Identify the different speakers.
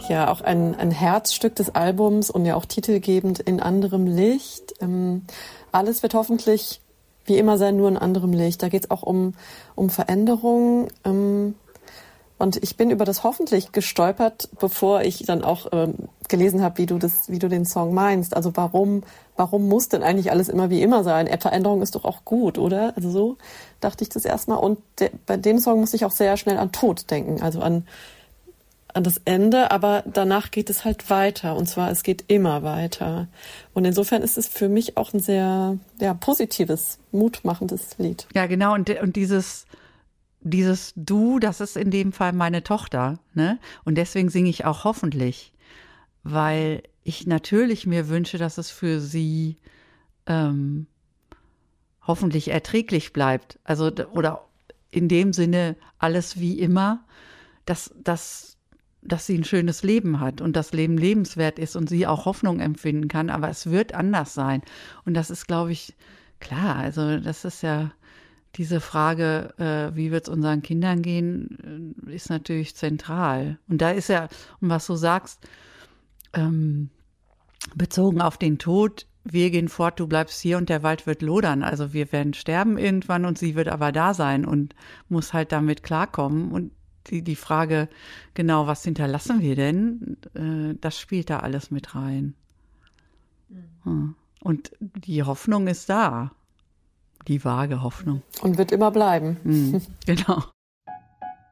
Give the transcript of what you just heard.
Speaker 1: Ja, auch ein Herzstück des Albums und ja auch titelgebend in anderem Licht. Alles wird hoffentlich wie immer sein, nur in anderem Licht. Da geht es auch um Veränderung. Und ich bin über das hoffentlich gestolpert, bevor ich dann auch gelesen habe, wie du den Song meinst. Also warum muss denn eigentlich alles immer wie immer sein? Veränderung ist doch auch gut, oder? Also so dachte ich das erstmal. Und bei dem Song musste ich auch sehr schnell an Tod denken, also an das Ende, aber danach geht es halt weiter. Und zwar, es geht immer weiter. Und insofern ist es für mich auch ein sehr positives, mutmachendes Lied.
Speaker 2: Ja, genau. Und dieses Du, das ist in dem Fall meine Tochter, ne? Und deswegen singe ich auch hoffentlich, weil ich natürlich mir wünsche, dass es für sie hoffentlich erträglich bleibt. Also, oder in dem Sinne alles wie immer, dass sie ein schönes Leben hat und das Leben lebenswert ist und sie auch Hoffnung empfinden kann, aber es wird anders sein. Und das ist, glaube ich, klar. Also das ist ja diese Frage, wie wird es unseren Kindern gehen, ist natürlich zentral. Und da ist ja, und was du sagst, bezogen auf den Tod, wir gehen fort, du bleibst hier und der Wald wird lodern. Also wir werden sterben irgendwann und sie wird aber da sein und muss halt damit klarkommen. Und die Frage, genau, was hinterlassen wir denn, das spielt da alles mit rein. Und die Hoffnung ist da. Die vage Hoffnung.
Speaker 1: Und wird immer bleiben.
Speaker 2: Genau.